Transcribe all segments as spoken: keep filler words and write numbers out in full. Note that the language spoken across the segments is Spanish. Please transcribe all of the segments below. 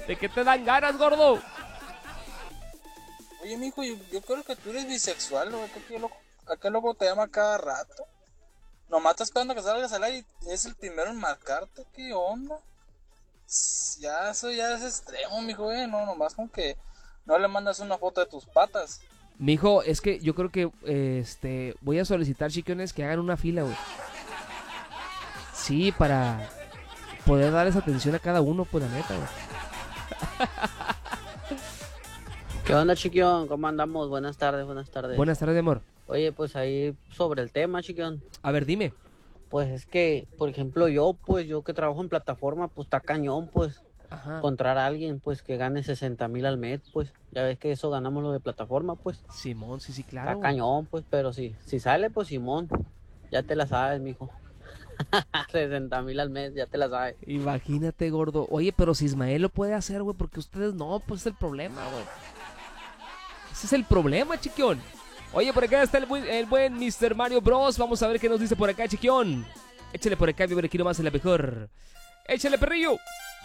¿De qué te dan ganas, gordo? Oye, mijo, yo, yo creo que tú eres bisexual, ¿no? ¿A qué loco, a qué loco te llama cada rato? Nomás estás esperando que salgas al aire y es el primero en marcarte. ¿Qué onda? Ya, eso ya es extremo, mijo, eh. No, nomás con que no le mandas una foto de tus patas. Mijo, es que yo creo que eh, este voy a solicitar, chiquiones, que hagan una fila, güey. Sí, para poder darles atención a cada uno, pues la neta, güey. ¿Qué onda, chiquión? ¿Cómo andamos? Buenas tardes, buenas tardes. Buenas tardes, amor. Oye, pues ahí sobre el tema, chiquión. A ver, dime. Pues es que, por ejemplo, yo, pues yo que trabajo en plataforma, pues está cañón, pues. Ajá. Encontrar a alguien, pues, que gane sesenta mil al mes, pues. Ya ves que eso ganamos lo de plataforma, pues. Simón, sí, sí, claro. Está cañón, pues, pero sí. Si sale, pues, Simón. Ya te la sabes, mijo. sesenta mil al mes, ya te la sabes. Imagínate, gordo. Oye, pero si Ismael lo puede hacer, güey, porque ustedes no, pues es el problema, güey. Ese es el problema, chiquión. Oye, por acá está el buen, el buen mister Mario Bros. Vamos a ver qué nos dice por acá, chiquión. Échale por acá, mi ver aquí nomás en la mejor. Échale, perrillo.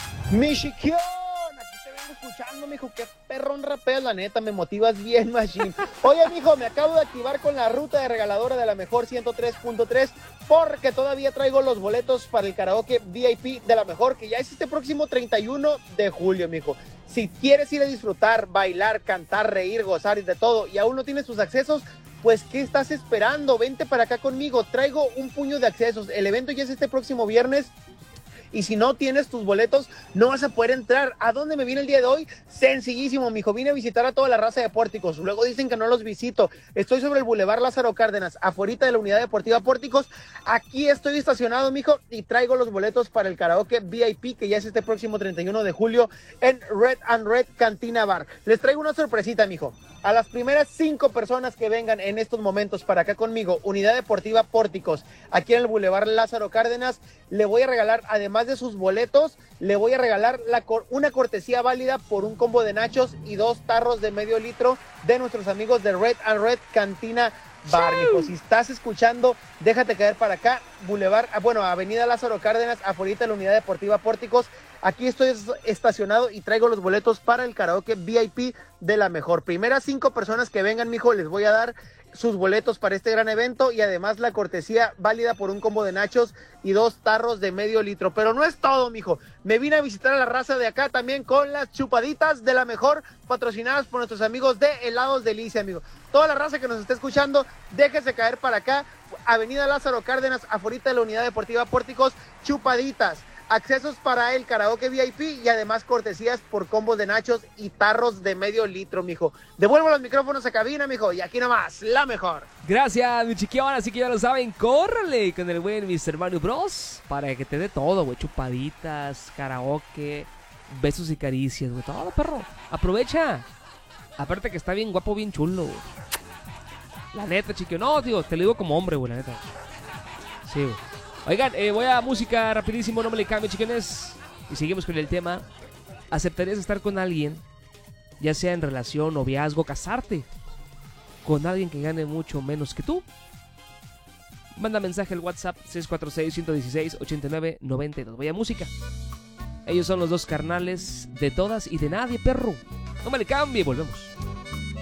Mi chiquión, aquí te vengo escuchando, mijo, qué perrón rapeas, la neta, me motivas bien, machine. Oye, mijo, me acabo de activar con la ruta de regaladora de la mejor ciento tres punto tres porque todavía traigo los boletos para el karaoke V I P de la mejor, que ya es este próximo treinta y uno de julio, mijo. Si quieres ir a disfrutar, bailar, cantar, reír, gozar y de todo, y aún no tienes tus accesos, pues, ¿qué estás esperando? Vente para acá conmigo, traigo un puño de accesos. El evento ya es este próximo viernes. Y si no tienes tus boletos, no vas a poder entrar. ¿A dónde me vine el día de hoy? Sencillísimo, mijo. Vine a visitar a toda la raza de Pórticos. Luego dicen que no los visito. Estoy sobre el Boulevard Lázaro Cárdenas, afuerita de la Unidad Deportiva Pórticos. Aquí estoy estacionado, mijo, y traigo los boletos para el karaoke V I P, que ya es este próximo treinta y uno de julio en Red and Red Cantina Bar. Les traigo una sorpresita, mijo. A las primeras cinco personas que vengan en estos momentos para acá conmigo, Unidad Deportiva Pórticos, aquí en el Boulevard Lázaro Cárdenas, le voy a regalar, además de sus boletos, le voy a regalar la cor- una cortesía válida por un combo de nachos y dos tarros de medio litro de nuestros amigos de Red and Red Cantina Bar, mijo. Si estás escuchando, déjate caer para acá, Boulevard, ah, bueno, Avenida Lázaro Cárdenas, afuera de la Unidad Deportiva Pórticos. Aquí estoy estacionado y traigo los boletos para el karaoke V I P de la mejor. Primeras cinco personas que vengan, mijo, les voy a dar sus boletos para este gran evento y además la cortesía válida por un combo de nachos y dos tarros de medio litro. Pero no es todo, mijo. Me vine a visitar a la raza de acá también con las chupaditas de la mejor, patrocinadas por nuestros amigos de Helados Delicia, amigo. Toda la raza que nos está escuchando, déjese caer para acá. Avenida Lázaro Cárdenas, afuera de la Unidad Deportiva Pórticos, chupaditas. Accesos para el karaoke V I P y además cortesías por combos de nachos y tarros de medio litro, mijo. Devuelvo los micrófonos a cabina, mijo, y aquí nomás, la mejor. Gracias, mi chiquión, así que ya lo saben, córrele con el buen mister Mario Bros. Para que te dé todo, güey, chupaditas, karaoke, besos y caricias, güey, todo, perro. Aprovecha. Aparte que está bien guapo, bien chulo, güey. La neta, chiquión, no, tío, te lo digo como hombre, güey, la neta. Sí, güey. Oigan, eh, voy a música rapidísimo, no me le cambie, chiquiones. Y seguimos con el tema. ¿Aceptarías estar con alguien, ya sea en relación, noviazgo, casarte con alguien que gane mucho menos que tú? Manda mensaje al WhatsApp seis cuatro seis, uno uno seis, ocho nueve nueve dos. Voy a música. Ellos son los dos carnales de todas y de nadie, perro. No me le cambie, volvemos.